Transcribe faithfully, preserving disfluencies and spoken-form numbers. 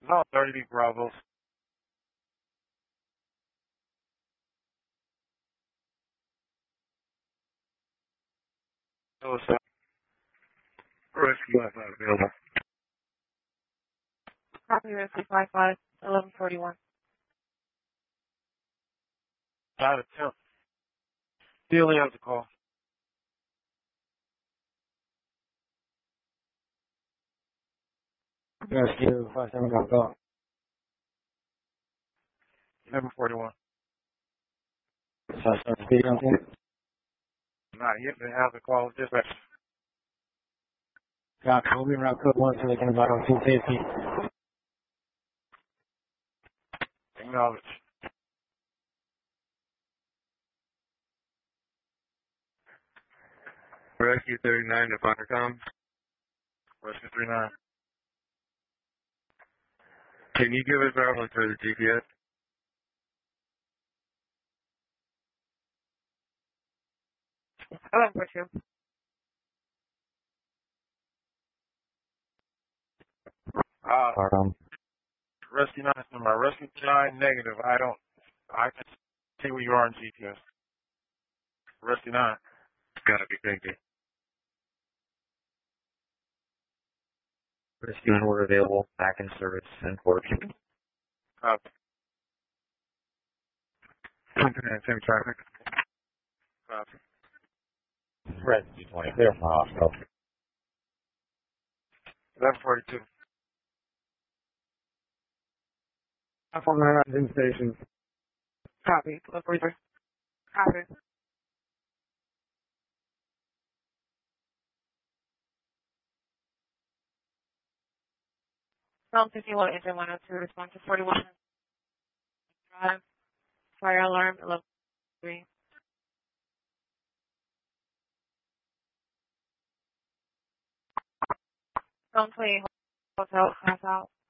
No, thirty Bravos. So it's uh, rescue is not available. Copy rescue five five eleven forty-one. Out of town. Dealing has the call. Rescue five seven got call. eleven forty-one. Suspect speaking on team. Not yet. They have the call. Dispatch. Copy. We'll be around code one so they can advise on team safety. Acknowledge. Rescue thirty-nine to Firecom. Rescue three nine. Can you give us our one for the G P S? eleven forty-two. Uh, Firecom. Rescue nine is number. Rescue nine negative. I don't. I can see where you are in G P S. Rescue nine. Copy, thank you. Rescue and order available. Back in service and port. Copy. Same traffic. Copy. Rescue twenty clear from hospital. eleven forty-two. I found my in station. Copy. eleven forty-three. Copy. Film fifty-one, engine one oh two, respond to forty-one. Drive. Fire alarm, eleven three. Film twenty, hotel, pass out.